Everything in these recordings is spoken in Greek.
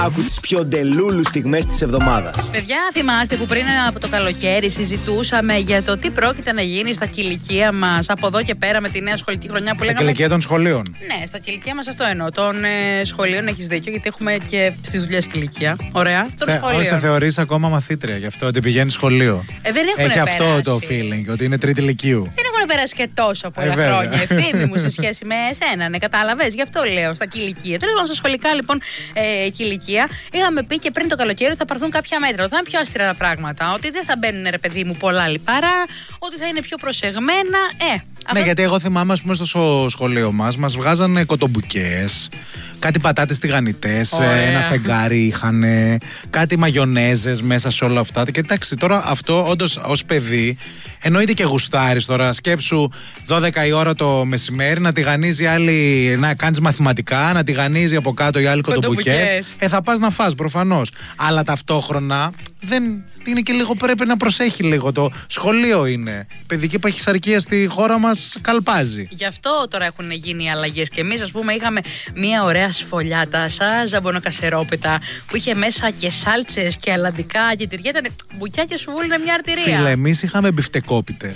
Άκου τις πιο ντελούλου στιγμές της εβδομάδας. Παιδιά, θυμάστε που πριν από το καλοκαίρι συζητούσαμε για το τι πρόκειται να γίνει στα κηλικεία μας από εδώ και πέρα με τη νέα σχολική χρονιά που λέγαμε. Στα κηλικεία των σχολείων. Ναι, στα κηλικεία μας αυτό εννοώ. Των σχολείων έχεις δίκιο, γιατί έχουμε και στις δουλειές κηλικεία. Ωραία. Των σχολείων. Σε θεωρείς ακόμα μαθήτρια γι' αυτό, ότι πηγαίνει σχολείο. Δεν έχει αυτό το feeling, ότι είναι τρίτη λυκείου. Δεν έχουν περάσει και τόσο πολλά χρόνια ευθύμη μου σε σχέση με εσένα, ναι, κατάλαβες. Γι' αυτό λέω στα κηλικεία. Τέλος πάντων, στα σχολικά λοιπόν κηλικεία, είχαμε πει και πριν το καλοκαίρι ότι θα πάρθουν κάποια μέτρα. Ότι θα είναι πιο αυστηρά τα πράγματα. Ότι δεν θα μπαίνουν, ρε παιδί μου, πολλά λιπαρά. Ότι θα είναι πιο προσεγμένα. Ναι, γιατί εγώ θυμάμαι, ας πούμε, στο σχολείο μας βγάζανε κοτομπουκές, κάτι πατάτες τηγανιτές, ένα φεγγάρι είχαν, κάτι μαγιονέζες μέσα σε όλα αυτά. Και εντάξει, τώρα αυτό όντως ως παιδί, εννοείται και γουστάρεις τώρα. Σκέψου 12 η ώρα το μεσημέρι να τηγανίζει άλλη, να κάνεις μαθηματικά, να τηγανίζει από κάτω οι άλλοι κοτομπουκές. Θα πας να φας προφανώς. Αλλά ταυτόχρονα δεν είναι και λίγο, πρέπει να προσέχει λίγο. Το σχολείο είναι. Παιδική παχυσαρκία στη χώρα μας καλπάζει. Γι' αυτό τώρα έχουν γίνει οι αλλαγές. Και εμείς, ας πούμε, είχαμε μια ωραία σφολιάτα, σαν ζαμπονοκασερόπιτα, που είχε μέσα και σάλτσες και αλαντικά και τυριά. Ήταν μπουκιά και σου βούλαινε μια αρτηρία. Φίλε, εμείς είχαμε μπιφτεκόπιτες.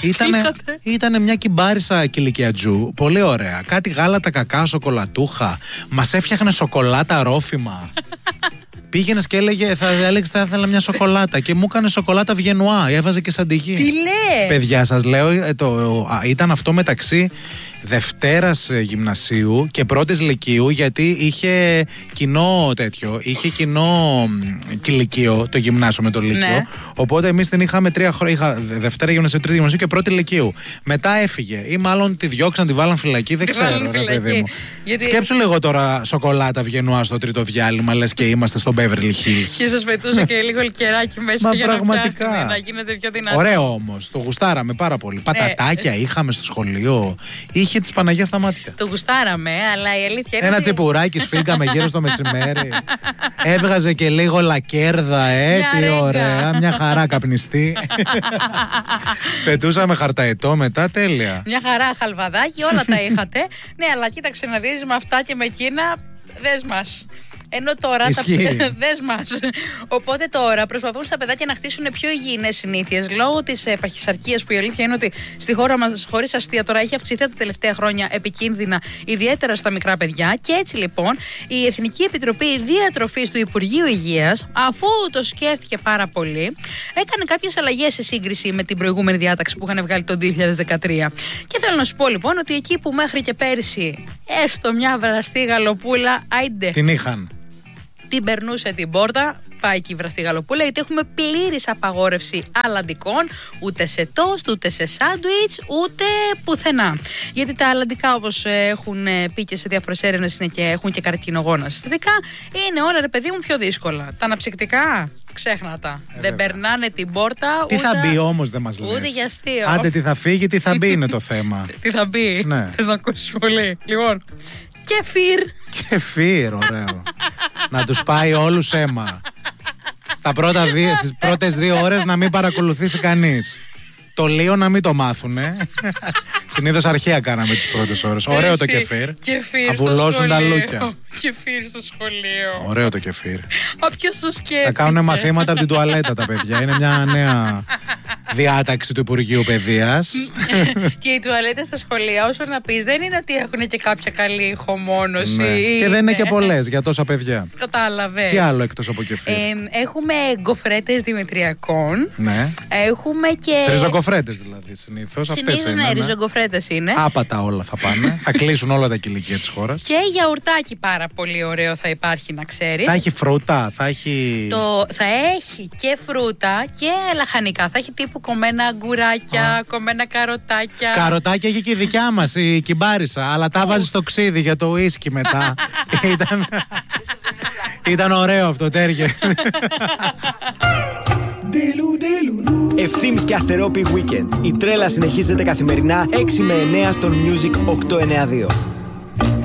Ήτανε μια κυμπάρισα κηλικιατζού. Πολύ ωραία. Κάτι γάλατα, κακάο, σοκολατούχα. Μας έφτιαχνε σοκολάτα ρόφημα. Πήγαινες και έλεγε, θα ήθελα μια σοκολάτα. Και μου έκανε σοκολάτα Βιενουά. Έβαζε και σαντιγί. Τι λες? Παιδιά, σας λέω, ήταν αυτό μεταξύ Δευτέρας γυμνασίου και πρώτης λυκείου, γιατί είχε κοινό τέτοιο. Είχε κοινό κηλικείο το γυμνάσιο με το λύκειο. Ναι. Οπότε εμείς την είχαμε 3 χρόνια. Είχα Δευτέρα γυμνασίου, Τρίτη γυμνασίου και πρώτη λυκείου. Μετά έφυγε. Ή μάλλον τη διώξαν, τη βάλαν φυλακή. Δεν ξέρω, ρε παιδί μου. Γιατί... Σκέψου λίγο τώρα σοκολάτα Βιενουά στο τρίτο διάλειμμα, λες και είμαστε στο Beverly Hills. Και σας πετούσε και λίγο λικεράκι μέσα για πραγματικά. Να γίνεται πιο δυνατό. Ωραίο όμως. Το γουστάραμε πάρα πολύ. Πατατάκια είχαμε στο σχολείο. Είχε της Παναγίας στα μάτια. Το γουστάραμε, αλλά η αλήθεια είναι. Ένα τσιπουράκι σφίγγαμε γύρω στο μεσημέρι. Έβγαζε και λίγο λακέρδα, τι ωραία. Μια χαρά καπνιστή. Πετούσαμε χαρταετό μετά, τέλεια. Μια χαρά χαλβαδάκι, όλα τα είχατε. Ναι, αλλά κοίταξε να δεις, με αυτά και με εκείνα, δες μας. Ενώ τώρα δες μας. Οπότε τώρα προσπαθούν στα παιδάκια να χτίσουν πιο υγιεινές συνήθειες λόγω της παχυσαρκίας, που η αλήθεια είναι ότι στη χώρα μας, χωρίς αστεία, τώρα έχει αυξηθεί τα τελευταία χρόνια επικίνδυνα, ιδιαίτερα στα μικρά παιδιά. Και έτσι λοιπόν η Εθνική Επιτροπή Διατροφής του Υπουργείου Υγείας, αφού το σκέφτηκε πάρα πολύ, έκανε κάποιες αλλαγές σε σύγκριση με την προηγούμενη διάταξη που είχαν βγάλει το 2013. Και θέλω να σου πω λοιπόν ότι εκεί που μέχρι και πέρσι έστω μια βραστή γαλοπούλα, άιντε. Την είχαν. Την περνούσε την πόρτα, πάει και η βραστή γαλοπούλα, γιατί έχουμε πλήρης απαγόρευση αλαντικών, ούτε σε τόστ, ούτε σε σάντουιτς, ούτε πουθενά. Γιατί τα αλαντικά, όπως έχουν πει και σε διάφορες έρευνες, είναι και έχουν και καρκινογόνα συστατικά, είναι όλα, ρε παιδί μου, πιο δύσκολα. Τα αναψυκτικά, ξέχνα τα. Δεν περνάνε την πόρτα. Τι θα μπει όμως, δεν μας λες. Ούτε για αστείο. Άντε, τι θα φύγει, τι θα μπει είναι το θέμα. Τι θα μπει, ναι. Θες να ακούσεις πολύ. Λοιπόν, κεφίρ. Κεφίρ, ωραίο. Να τους πάει όλους αίμα. Στις πρώτες 2 ώρες να μην παρακολουθήσει κανείς. Το λίγο να μην το μάθουνε. Συνήθως αρχαία κάναμε τις πρώτες ώρες. Ωραίο το κεφίρ. Αβουλώσουν τα λούκια. Κεφίρ στο σχολείο. Ωραίο το κεφίρ. Ποιος το σκέφτηκε? Θα κάνουν μαθήματα από την τουαλέτα τα παιδιά. Είναι μια νέα διάταξη του Υπουργείου Παιδείας. Και οι τουαλέτες στα σχολεία, όσο να πεις, δεν είναι ότι έχουν και κάποια καλή ηχομόνωση. Ναι. Και δεν είναι και πολλές για τόσα παιδιά. Κατάλαβες. Τι άλλο εκτός από κεφίρ? Έχουμε γκοφρέτες δημητριακών. Ναι. Έχουμε και. Ριζογκοφρέτες δηλαδή συνήθως. Αυτές είναι. Ναι, ριζογκοφρέτες είναι. Άπατα όλα θα πάνε. Θα κλείσουν όλα τα κηλικεία της χώρας. Και γιαουρτάκι πάρα πολύ ωραίο θα υπάρχει, να ξέρεις. Θα έχει φρούτα, θα έχει. Θα έχει και φρούτα και λαχανικά. Θα έχει τύπου κομμένα αγκουράκια, κομμένα καροτάκια. Καροτάκια έχει και η δικιά μας, η κυμπάρισα. Αλλά τα βάζει στο ξύδι για το ουίσκι μετά. Ήταν ωραίο αυτό, τέργε. Ευθύμης και Αστερόπη Weekend. Η τρέλα συνεχίζεται καθημερινά 6 με 9 στον Music 892.